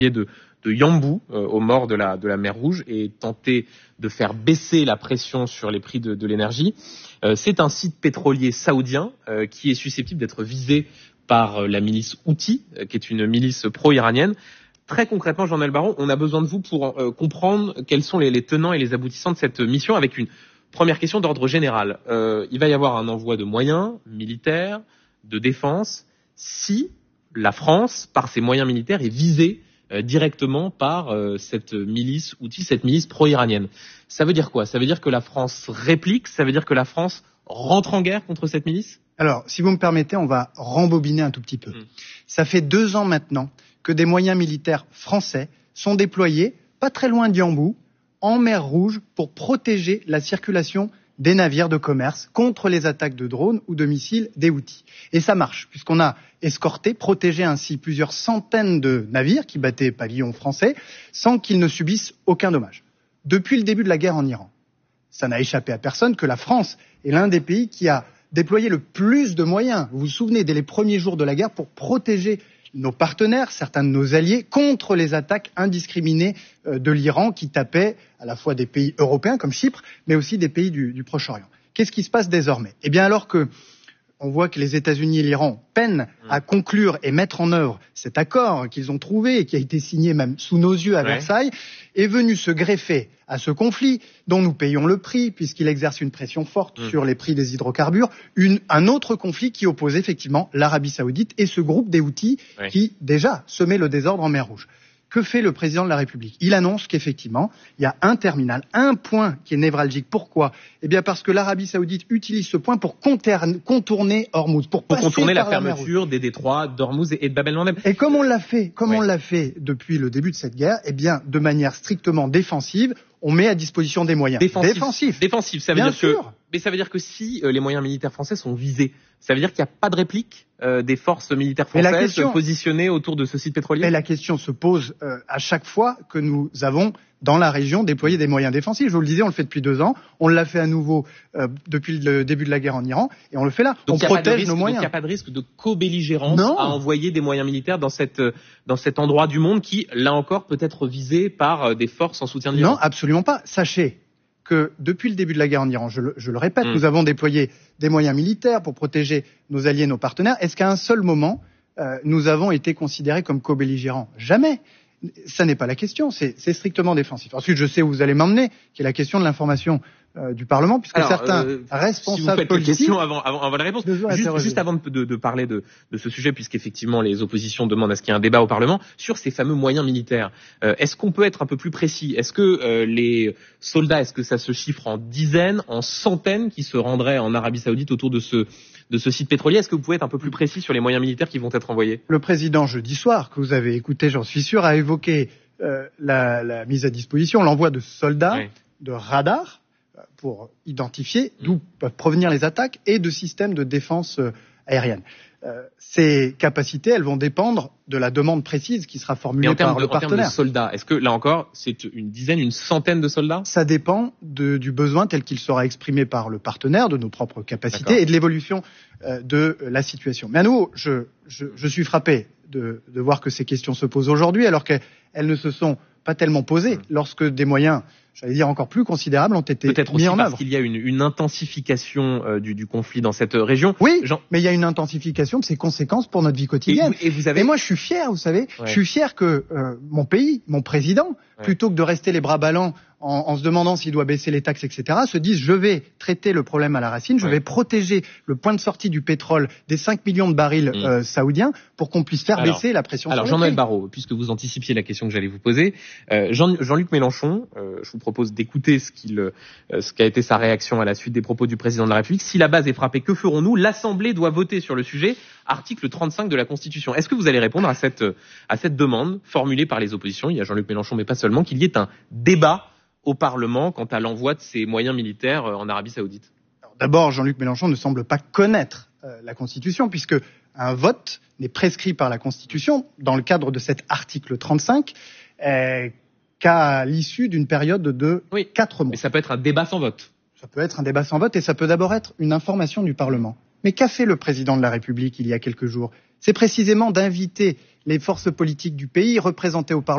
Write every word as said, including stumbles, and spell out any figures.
de, de Yanbu euh, au nord de la, de la mer Rouge et tenter de faire baisser la pression sur les prix de, de l'énergie. Euh, c'est un site pétrolier saoudien euh, qui est susceptible d'être visé par la milice Houthi, euh, qui est une milice pro-iranienne. Très concrètement, Jean-Noël Barrot, on a besoin de vous pour euh, comprendre quels sont les, les tenants et les aboutissants de cette mission, avec une première question d'ordre général. Euh, il va y avoir un envoi de moyens militaires, de défense, si la France, par ses moyens militaires, est visée euh, directement par euh, cette milice Houthi, cette milice pro-iranienne. Ça veut dire quoi? Ça veut dire que la France réplique? Ça veut dire que la France rentre en guerre contre cette milice? Alors, si vous me permettez, on va rembobiner un tout petit peu. Mmh. Ça fait deux ans maintenant que des moyens militaires français sont déployés, pas très loin de Yanbu, en mer Rouge, pour protéger la circulation des navires de commerce contre les attaques de drones ou de missiles des Houthis. Et ça marche, puisqu'on a escorté, protégé ainsi plusieurs centaines de navires qui battaient pavillon français, sans qu'ils ne subissent aucun dommage. Depuis le début de la guerre en Iran, ça n'a échappé à personne que la France est l'un des pays qui a déployé le plus de moyens, vous vous souvenez, dès les premiers jours de la guerre, pour protéger nos partenaires, certains de nos alliés, contre les attaques indiscriminées de l'Iran qui tapaient à la fois des pays européens comme Chypre, mais aussi des pays du, du Proche-Orient. Qu'est-ce qui se passe désormais? Eh bien, alors que on voit que les États-Unis et l'Iran peinent à conclure et mettre en œuvre cet accord qu'ils ont trouvé et qui a été signé même sous nos yeux à ouais. Versailles, est venu se greffer à ce conflit dont nous payons le prix puisqu'il exerce une pression forte mmh. sur les prix des hydrocarbures, une, un autre conflit qui oppose effectivement l'Arabie Saoudite et ce groupe des Houthis ouais. qui déjà semait le désordre en mer Rouge. Que fait le président de la République? Il annonce qu'effectivement, il y a un terminal, un point qui est névralgique. Pourquoi? Eh bien parce que l'Arabie Saoudite utilise ce point pour contourner Hormuz, pour, pour passer contourner par la fermeture des détroits d'Hormuz et de Bab el-Mandeb. Et comme on l'a fait, comme ouais. on l'a fait depuis le début de cette guerre, eh bien de manière strictement défensive, on met à disposition des moyens défensifs. Défensifs. Défensifs, ça veut Bien dire sûr. que, mais ça veut dire que si euh, les moyens militaires français sont visés, ça veut dire qu'il n'y a pas de réplique euh, des forces militaires françaises question, positionnées autour de ce site pétrolier. Mais la question se pose euh, à chaque fois que nous avons dans la région déployé des moyens défensifs. Je vous le disais, on le fait depuis deux ans, on l'a fait à nouveau euh, depuis le début de la guerre en Iran, et on le fait là. Donc on protège risque, nos moyens. Donc il n'y a pas de risque de co-belligérance à envoyer des moyens militaires dans cette dans cet endroit du monde qui, là encore, peut être visé par des forces en soutien de l'Iran. Non, absolument pas. Sachez que depuis le début de la guerre en Iran, je le, je le répète, mmh. nous avons déployé des moyens militaires pour protéger nos alliés, nos partenaires. Est-ce qu'à un seul moment, euh, nous avons été considérés comme co-belligérants? Jamais. Ça n'est pas la question, c'est, c'est strictement défensif. Ensuite, je sais où vous allez m'emmener, qui est la question de l'information euh, du Parlement, puisque Alors, certains euh, responsables si vous faites politiques... questions avant, avant, avant la réponse, juste, juste avant de, de, de parler de, de ce sujet, puisqu'effectivement les oppositions demandent à ce qu'il y ait un débat au Parlement, sur ces fameux moyens militaires, euh, est-ce qu'on peut être un peu plus précis? Est-ce que euh, les soldats, est-ce que ça se chiffre en dizaines, en centaines qui se rendraient en Arabie Saoudite autour de ce... de ce site pétrolier? Est-ce que vous pouvez être un peu plus précis sur les moyens militaires qui vont être envoyés? Le président, jeudi soir, que vous avez écouté, j'en suis sûr, a évoqué euh, la, la mise à disposition, l'envoi de soldats, oui. de radars, pour identifier mmh. d'où peuvent provenir les attaques, et de systèmes de défense euh, aérienne. Euh, ces capacités, elles vont dépendre de la demande précise qui sera formulée par de, le partenaire. En termes de soldats, est-ce que, là encore, c'est une dizaine, une centaine de soldats? Ça dépend de, du besoin tel qu'il sera exprimé par le partenaire, de nos propres capacités D'accord. et de l'évolution euh, de la situation. Mais à nouveau, je, je, je suis frappé de, de voir que ces questions se posent aujourd'hui, alors qu'elles ne se sont pas tellement posées mmh. lorsque des moyens, j'allais dire encore plus considérables, ont été Peut-être mis aussi en œuvre. Parce qu'il y a une, une intensification euh, du, du conflit dans cette région. Oui, Jean... mais il y a une intensification de ses conséquences pour notre vie quotidienne. Et, vous, et, vous avez... et moi, je suis fier, vous savez, ouais. je suis fier que euh, mon pays, mon président, ouais. plutôt que de rester les bras ballants en, en se demandant s'il doit baisser les taxes, et cetera, se dise je vais traiter le problème à la racine, je ouais. vais protéger le point de sortie du pétrole des cinq millions de barils mmh. euh, saoudiens pour qu'on puisse faire alors, baisser la pression alors, sur les Jean-Noël prix. Barrot, puisque vous anticipiez la question que j'allais vous poser, euh, Jean, Jean-Luc Mélenchon, euh, je vous propose d'écouter ce qu'il, euh, ce qu'a été sa réaction à la suite des propos du président de la République. Si la base est frappée, que ferons-nous? L'Assemblée doit voter sur le sujet. Article trente-cinq de la Constitution. Est-ce que vous allez répondre à cette, à cette demande formulée par les oppositions? Il y a Jean-Luc Mélenchon, mais pas seulement, qu'il y ait un débat au Parlement quant à l'envoi de ces moyens militaires en Arabie Saoudite. Alors, d'abord, Jean-Luc Mélenchon ne semble pas connaître euh, la Constitution, puisque un vote n'est prescrit par la Constitution dans le cadre de cet article trente-cinq euh, qu'à l'issue d'une période de oui, quatre mois. Mais ça peut être un débat sans vote. Ça peut être un débat sans vote et ça peut d'abord être une information du Parlement. Mais qu'a fait le président de la République il y a quelques jours? C'est précisément d'inviter les forces politiques du pays représentées au Parlement